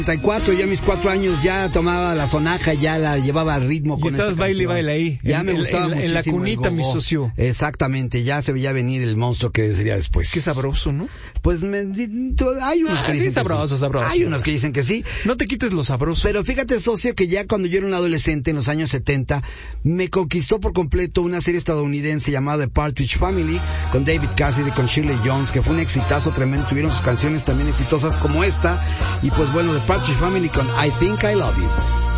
34, yo a mis 4 años ya tomaba la sonaja, ya la llevaba al ritmo y con estabas baile ahí. Ya me gustaba muchísimo en la cunita, el mi gogo. socio. Exactamente, ya se veía venir el monstruo que sería después. Qué sabroso, ¿no? Pues hay unos que dicen sí, sabroso, que sí. sabroso. Hay unos que dicen que sí. No te quites lo sabroso. Pero fíjate, socio, que ya cuando yo era un adolescente en los años 70, me conquistó por completo una serie estadounidense llamada The Partridge Family, con David Cassidy, con Shirley Jones, que fue un exitazo tremendo. Tuvieron sus canciones también exitosas como esta. Y pues bueno, The Partridge Family con I Think I Love You.